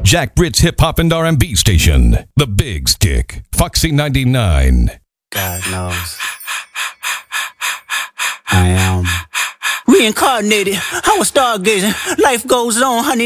Jack Britt's hip hop and R&B station, The Big Stick, Foxy 99. God knows. I am reincarnated. I was stargazing. Life goes on, honey.